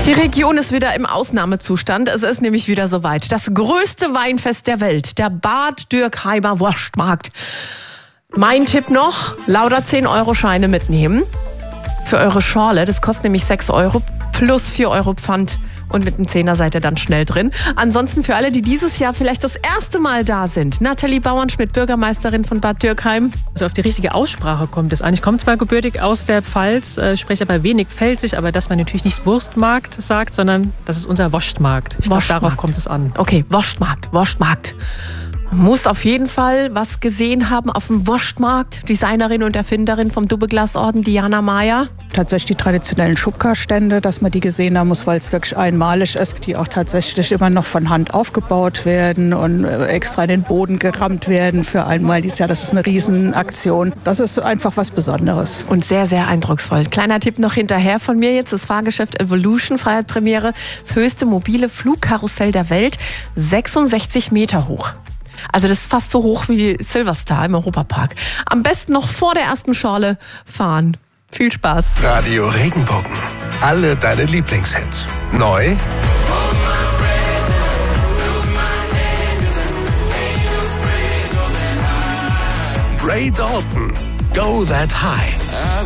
Die Region ist wieder im Ausnahmezustand. Es ist nämlich wieder soweit. Das größte Weinfest der Welt, der Bad Dürkheimer Wurstmarkt. Mein Tipp noch, lauter 10-Euro-Scheine mitnehmen für eure Schorle. Das kostet nämlich 6 Euro plus 4 Euro Pfand. Und mit dem 10er seid ihr dann schnell drin. Ansonsten für alle, die dieses Jahr vielleicht das erste Mal da sind. Nathalie Bauernschmidt, Bürgermeisterin von Bad Dürkheim. Also auf die richtige Aussprache kommt es an. Ich komme zwar gebürtig aus der Pfalz, spreche aber wenig pfälzisch, aber dass man natürlich nicht Wurstmarkt sagt, sondern das ist unser Wurstmarkt. Ich glaube, darauf kommt es an. Okay, Wurstmarkt. Muss auf jeden Fall was gesehen haben auf dem Wurstmarkt. Designerin und Erfinderin vom Doppelglasorden, Diana Mayer. Tatsächlich die traditionellen Schubka-Stände, dass man die gesehen haben muss, weil es wirklich einmalig ist, die auch tatsächlich immer noch von Hand aufgebaut werden und extra in den Boden gerammt werden für einmal dieses Jahr. Das ist eine Riesenaktion. Das ist einfach was Besonderes. Und sehr, sehr eindrucksvoll. Kleiner Tipp noch hinterher von mir jetzt. Das Fahrgeschäft Evolution feiert Premiere. Das höchste mobile Flugkarussell der Welt. 66 Meter hoch. Also das ist fast so hoch wie Silverstar im Europapark. Am besten noch vor der ersten Schorle fahren. Viel Spaß. Radio Regenbogen. Alle deine Lieblingshits. Neu Ray Dalton. Go That High.